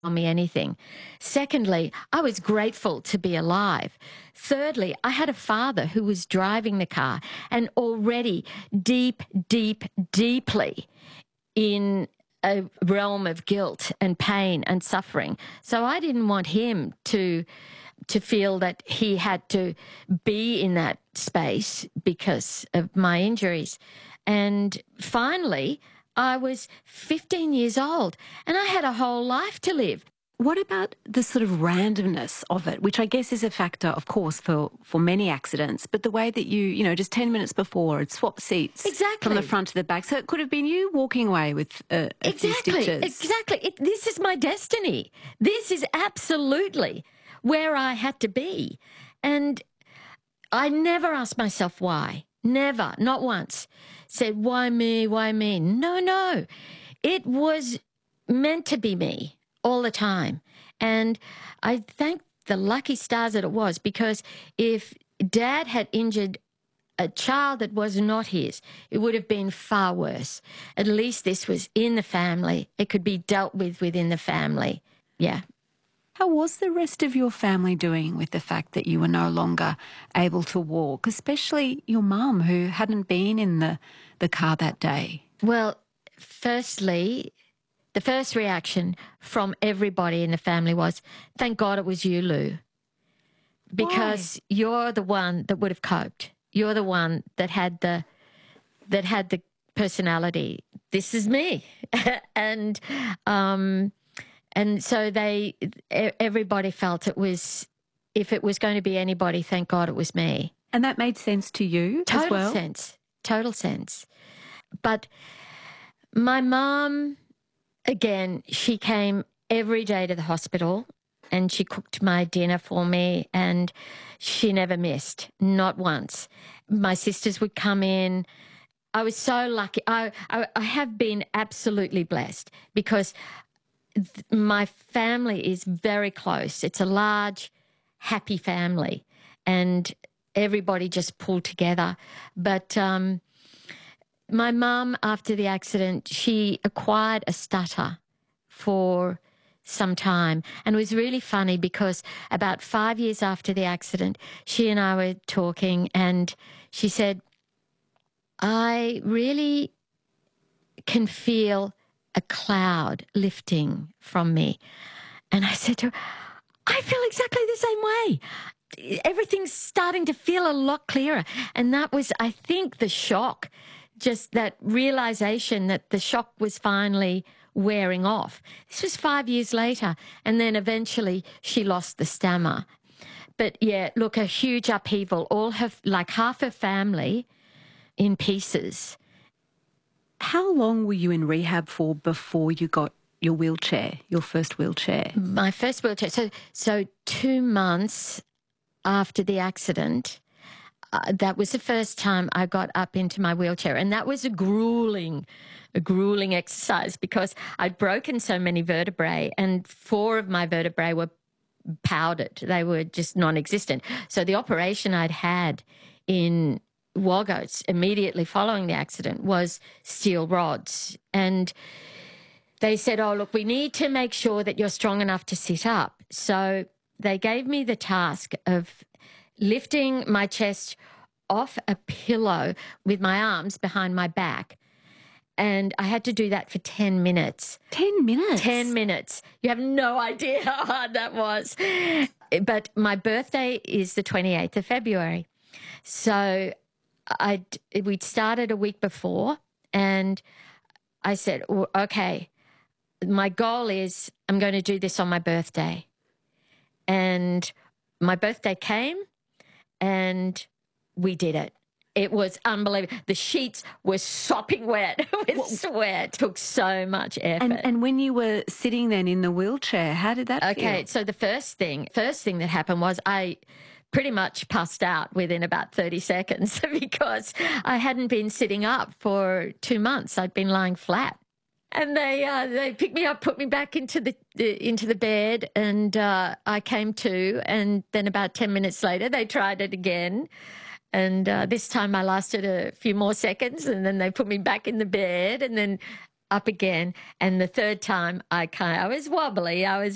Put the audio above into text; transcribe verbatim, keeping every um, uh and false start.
me anything. Secondly, I was grateful to be alive. Thirdly, I had a father who was driving the car and already deep, deep, deeply in a realm of guilt and pain and suffering. So I didn't want him to to feel that he had to be in that space because of my injuries. And finally, I was fifteen years old and I had a whole life to live. What about the sort of randomness of it, which I guess is a factor, of course, for, for many accidents, but the way that you, you know, just ten minutes before had swapped seats Exactly. from the front to the back. So it could have been you walking away with uh, a Exactly. few stitches. Exactly. It, this is my destiny. This is absolutely where I had to be. And I never asked myself why. Never. Not once. Said, why me? Why me? No, no. It was meant to be me all the time. And I thank the lucky stars that it was, because if Dad had injured a child that was not his, it would have been far worse. At least this was in the family. It could be dealt with within the family. Yeah. How was the rest of your family doing with the fact that you were no longer able to walk, especially your mum, who hadn't been in the, the car that day? Well, firstly, the first reaction from everybody in the family was, thank God it was you, Lou, because Why? you're the one that would have coped. You're the one that had the that had the personality. This is me. and um, and so they everybody felt it was, if it was going to be anybody, thank God it was me. And that made sense to you Total as well? sense. Total sense. But my mum, again, she came every day to the hospital and she cooked my dinner for me and she never missed, not once. My sisters would come in. I was so lucky. I, I, I have been absolutely blessed because th- my family is very close. It's a large, happy family and everybody just pulled together. But um, my mum, after the accident, she acquired a stutter for some time. And it was really funny because about five years after the accident, she and I were talking and she said, I really can feel a cloud lifting from me. And I said to her, I feel exactly the same way. Everything's starting to feel a lot clearer. And that was, I think, the shock, just that realization that the shock was finally wearing off. This was five years later. And then eventually she lost the stammer. But yeah, look, a huge upheaval. All her, like half her family in pieces. How long were you in rehab for before you got your wheelchair, your first wheelchair? My first wheelchair. So, so two months after the accident, uh, that was the first time I got up into my wheelchair. And that was a grueling, a grueling exercise because I'd broken so many vertebrae and four of my vertebrae were powdered. They were just non-existent. So the operation I'd had in Wagga immediately following the accident was steel rods. And they said, oh, look, we need to make sure that you're strong enough to sit up. So they gave me the task of lifting my chest off a pillow with my arms behind my back. And I had to do that for ten minutes. Ten minutes? ten minutes. You have no idea how hard that was. But my birthday is the twenty-eighth of February. So I we'd started a week before and I said, oh, okay, my goal is I'm going to do this on my birthday. And my birthday came and we did it. It was unbelievable. The sheets were sopping wet with well, sweat. It took so much effort. And, and when you were sitting then in the wheelchair, how did that okay, feel? Okay, so the first thing, first thing that happened was I pretty much passed out within about thirty seconds because I hadn't been sitting up for two months. I'd been lying flat. And they uh, they picked me up, put me back into the, the into the bed, and uh, I came to. And then about ten minutes later, they tried it again. And uh, this time I lasted a few more seconds, and then they put me back in the bed and then up again. And the third time I kind of, I was wobbly. I was